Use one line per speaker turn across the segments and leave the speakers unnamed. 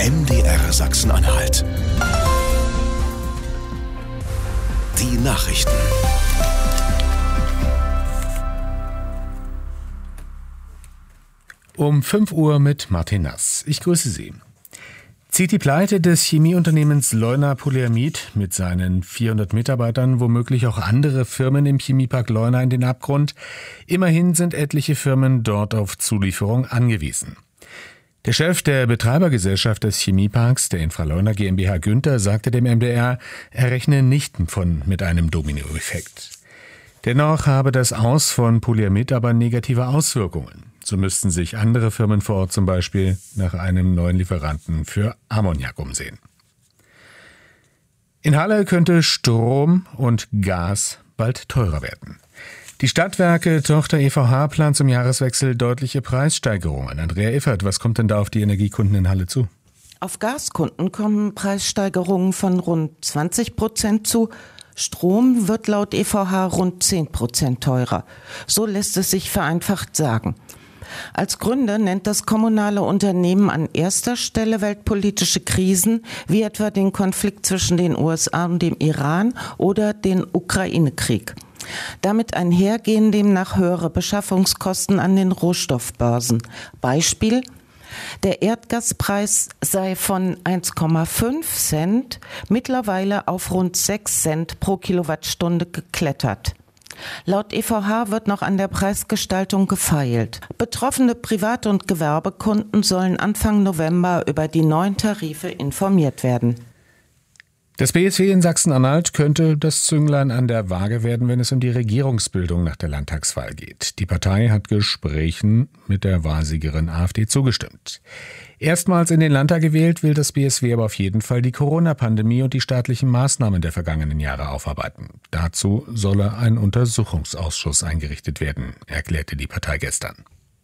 MDR Sachsen-Anhalt. Die Nachrichten.
Um 5 Uhr mit Martin Nass. Ich grüße Sie. Zieht die Pleite des Chemieunternehmens Leuna Polyamid mit seinen 400 Mitarbeitern womöglich auch andere Firmen im Chemiepark Leuna in den Abgrund? Immerhin sind etliche Firmen dort auf Zulieferung angewiesen. Der Chef der Betreibergesellschaft des Chemieparks, der Infraleuna GmbH Günther, sagte dem MDR, er rechne nicht mit einem Dominoeffekt. Dennoch habe das Aus von Polyamid aber negative Auswirkungen. So müssten sich andere Firmen vor Ort zum Beispiel nach einem neuen Lieferanten für Ammoniak umsehen. In Halle könnte Strom und Gas bald teurer werden. Die Stadtwerke Tochter EVH plant zum Jahreswechsel deutliche Preissteigerungen. Andrea Iffert, was kommt denn da auf die Energiekunden in Halle zu?
Auf Gaskunden kommen Preissteigerungen von rund 20% zu. Strom wird laut EVH rund 10% teurer. So lässt es sich vereinfacht sagen. Als Gründe nennt das kommunale Unternehmen an erster Stelle weltpolitische Krisen, wie etwa den Konflikt zwischen den USA und dem Iran oder den Ukraine-Krieg. Damit einhergehen demnach höhere Beschaffungskosten an den Rohstoffbörsen. Beispiel: Der Erdgaspreis sei von 1,5 Cent mittlerweile auf rund 6 Cent pro Kilowattstunde geklettert. Laut EVH wird noch an der Preisgestaltung gefeilt. Betroffene Privat- und Gewerbekunden sollen Anfang November über die neuen Tarife informiert werden.
Das BSW in Sachsen-Anhalt könnte das Zünglein an der Waage werden, wenn es um die Regierungsbildung nach der Landtagswahl geht. Die Partei hat Gesprächen mit der Wahlsiegerin AfD zugestimmt. Erstmals in den Landtag gewählt will das BSW aber auf jeden Fall die Corona-Pandemie und die staatlichen Maßnahmen der vergangenen Jahre aufarbeiten. Dazu solle ein Untersuchungsausschuss eingerichtet werden, erklärte die Partei gestern.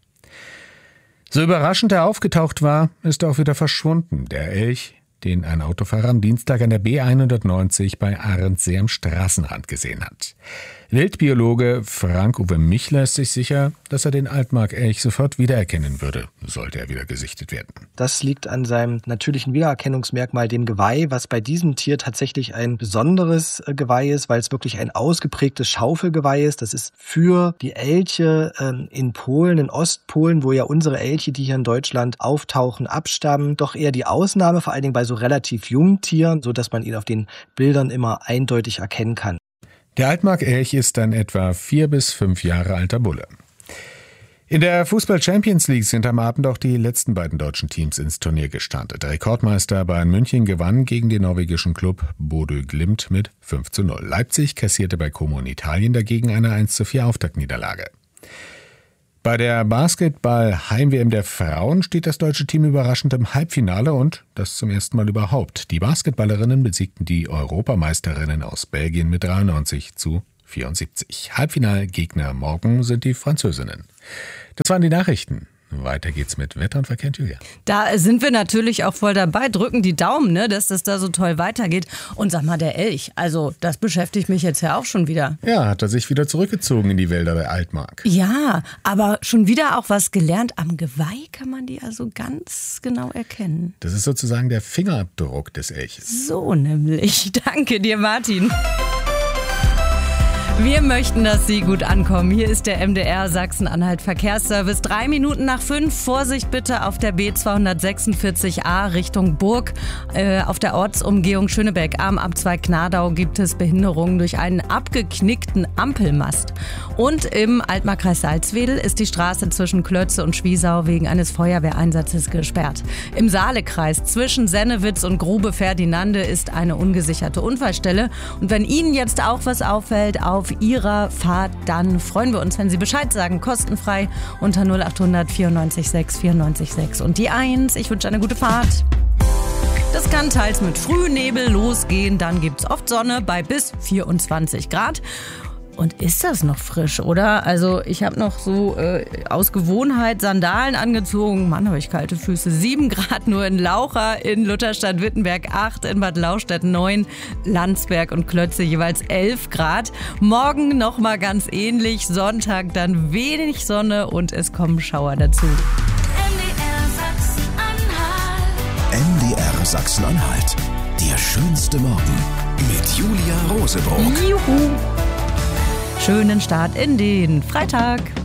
So überraschend er aufgetaucht war, ist er auch wieder verschwunden. Der Elch, den ein Autofahrer am Dienstag an der B190 bei Arendsee am Straßenrand gesehen hat. Wildbiologe Frank-Uwe Michler ist sich sicher, dass er den Altmark-Elch sofort wiedererkennen würde, sollte er wieder gesichtet werden.
Das liegt an seinem natürlichen Wiedererkennungsmerkmal, dem Geweih, was bei diesem Tier tatsächlich ein besonderes Geweih ist, weil es wirklich ein ausgeprägtes Schaufelgeweih ist. Das ist für die Elche in Polen, in Ostpolen, wo ja unsere Elche, die hier in Deutschland auftauchen, abstammen, doch eher die Ausnahme, vor allen Dingen bei so relativ jungen Tieren, sodass man ihn auf den Bildern immer eindeutig erkennen kann.
Der Altmark-Elch ist ein etwa 4 bis 5 Jahre alter Bulle. In der Fußball-Champions League sind am Abend auch die letzten beiden deutschen Teams ins Turnier gestartet. Der Rekordmeister Bayern München gewann gegen den norwegischen Klub Bodø Glimt mit 5:0. Leipzig kassierte bei Como in Italien dagegen eine 1:4 Auftaktniederlage. Bei der Basketball-Heim-WM der Frauen steht das deutsche Team überraschend im Halbfinale und das zum ersten Mal überhaupt. Die Basketballerinnen besiegten die Europameisterinnen aus Belgien mit 93:74. Halbfinalgegner morgen sind die Französinnen. Das waren die Nachrichten. Weiter geht's mit Wetter und Verkehr, Julia.
Da sind wir natürlich auch voll dabei, drücken die Daumen, ne, dass das da so toll weitergeht. Und sag mal, der Elch, also das beschäftigt mich jetzt ja auch schon wieder.
Ja, hat er sich wieder zurückgezogen in die Wälder der Altmark.
Ja, aber schon wieder auch was gelernt. Am Geweih kann man die also ganz genau erkennen.
Das ist sozusagen der Fingerabdruck des Elches.
So nämlich. Danke dir, Martin. Wir möchten, dass Sie gut ankommen. Hier ist der MDR Sachsen-Anhalt Verkehrsservice. 3 Minuten nach 5. Vorsicht bitte auf der B246a Richtung Burg. Auf der Ortsumgehung Schönebeck am Abzweig Knadau gibt es Behinderungen durch einen abgeknickten Ampelmast. Und im Altmarkkreis Salzwedel ist die Straße zwischen Klötze und Schwiesau wegen eines Feuerwehreinsatzes gesperrt. Im Saalekreis zwischen Sennewitz und Grube Ferdinande ist eine ungesicherte Unfallstelle. Und wenn Ihnen jetzt auch was auffällt auf Ihrer Fahrt, dann freuen wir uns, wenn Sie Bescheid sagen. Kostenfrei unter 0800 94 6 94 6. Und die 1. Ich wünsche eine gute Fahrt. Das kann teils mit Frühnebel losgehen. Dann gibt's oft Sonne bei bis 24 Grad. Und ist das noch frisch, oder? Also ich habe noch so aus Gewohnheit Sandalen angezogen. Mann, habe ich kalte Füße. 7 Grad nur in Laucha, in Lutherstadt-Wittenberg 8, in Bad Lauchstädt 9, Landsberg und Klötze jeweils 11 Grad. Morgen nochmal ganz ähnlich. Sonntag dann wenig Sonne und es kommen Schauer dazu.
MDR Sachsen-Anhalt. Der schönste Morgen mit Julia Rosebrock.
Juhu! Schönen Start in den Freitag.